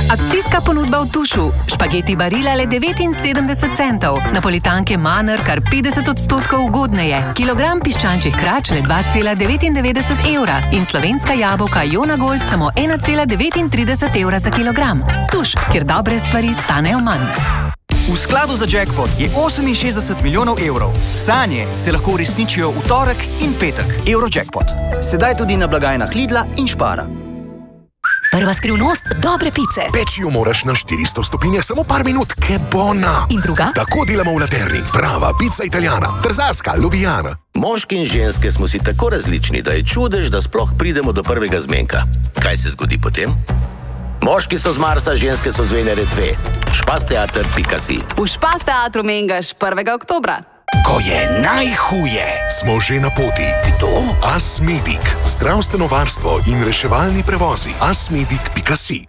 Akcijska ponudba v Tušu. Špageti Barilla le 79 centov. Napolitanke Manner kar 50% ugodneje. Kilogram piščančjih krač le 2,99 evra. In slovenska jabolka Jona Gold samo 1,39 evra za kilogram. Tuš, kjer dobre stvari stanejo manj. V skladu za jackpot je 68 milijonov evrov. Sanje se lahko uresničijo v torek in petek. Eurojackpot. Sedaj tudi na blagajnah Lidla in Spara. Prva skrivnost dobre pice. Peči jo moraš na 400 stopinjah samo par minut, ke bona. In druga? Tako delamo v Laterni. Prava pica italijana. Trzarska, Ljubljana. Moški in ženske smo si tako različni, da je čudež, da sploh pridemo do prvega zmenka. Kaj se zgodi potem? Moški so z Marsa, ženske so z Venere 2. Špasteater.si. V Špasteatru mengaš 1. oktobra. Ko je najhuje, smo že na poti. Kdo? Asmedic. Zdravstveno varstvo in reševalni prevozi. Asmedic.si.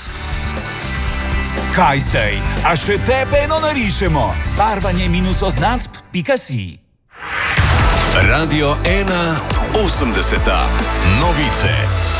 Kaj zdaj? A še tebe eno narišemo? Barvanje -oznacb.si. Radio 1 80. Novice.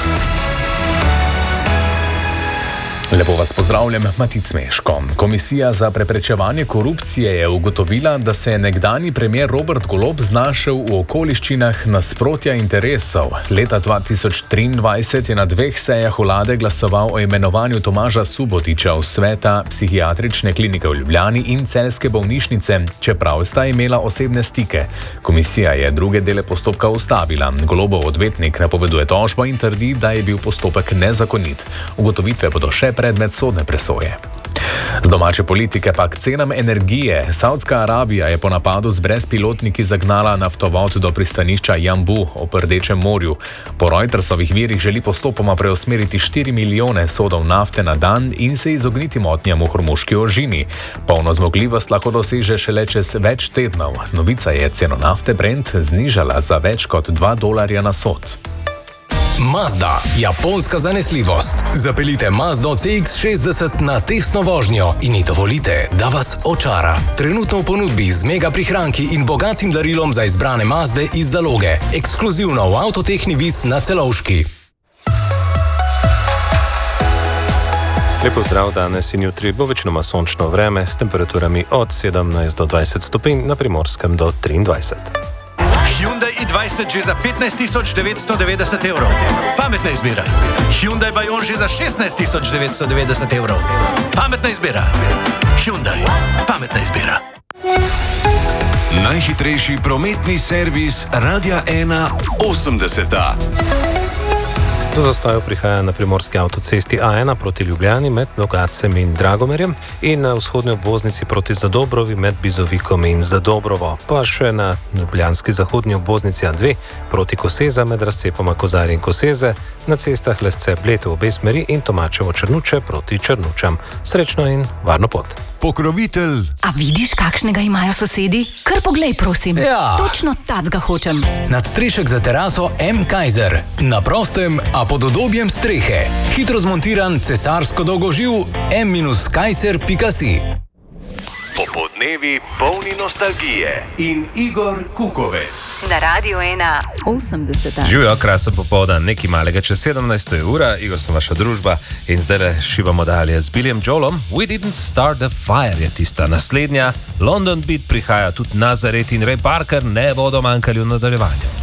Lepo vas pozdravljam, Matic Meško. Komisija za preprečevanje korupcije je ugotovila, da se je nekdanji premier Robert Golob znašel v okoliščinah nasprotja interesov. Leta 2023 je na 2 sejah vlade glasoval o imenovanju Tomaža Subotiča v sveta psihiatrične klinike v Ljubljani in celjske bolnišnice, čeprav sta imela osebne stike. Komisija je druge dele postopka ustavila. Golobov odvetnik napoveduje tožbo in trdi, da je bil postopek nezakonit. Ugotovitve bodo še predmet sodne presoje. Z domače politike pa k cenam energije. Saudska Arabija je po napadu z brezpilotniki zagnala naftovod do pristanišča Jambu ob Rdečem morju. Po Reutersovih virih želi postopoma preusmeriti 4 milijone sodov nafte na dan in se izogniti motnjam v Hormuški ožini. Polno zmogljivost lahko doseže šele čez več tednov. Novica je ceno nafte Brent znižala za več kot $2 na sod. Mazda, japonska zanesljivost. Zapeljite Mazdo CX-60 na testno vožnjo in ji dovolite, da vas očara. Trenutno v ponudbi z mega prihranki in bogatim darilom za izbrane Mazde iz zaloge. Ekskluzivno v Avtotehni Vis na Celovški. Lepo zdrav, danes in jutri bo večinoma sončno vreme s temperaturami od 17 do 20 stopinj, na Primorskem do 23. Hyundai i20 že za 15.990 evrov. Pametna izbira. Hyundai Bayon že za 16.990 evrov. Pametna izbira. Hyundai. Pametna izbira. Najhitrejši prometni servis Radia 1 80. Do zastojev prihaja na primorski avtocesti A1 proti Ljubljani med Logatcem in Dragomerjem in na vzhodni obvoznici proti Zadobrovi med Bizovikom in Zadobrovo, pa še na ljubljanski zahodni obvoznici A2 proti Koseza med razcepoma Kozarje in Koseze, na cestah Lesce Bled v obe smeri in Tomačevo Črnuče proti Črnučam. Srečno in varno pot. Pokrovitelj. A vidiš, kakšnega imajo sosedi? Kar poglej, prosim. Ja. Točno tacga hočem. Nadstrešek za teraso M. Kaiser. Na prostem, a pod udobjem strehe. Hitro zmontiran cesarsko dolgoživ m-kaiser.si. Popoldnevi polni nostalgije in Igor Kukovec. Na Radio 1 80. Živijo, krasen popoldan, nekaj malega čez 17. ura, Igor sem vaša družba in zdaj le šibamo dalje z Billyjem Joelom. We didn't start the fire je tista naslednja. London Beat prihaja, tudi Nazaret in Ray Parker ne bodo manjkali v nadaljevanju.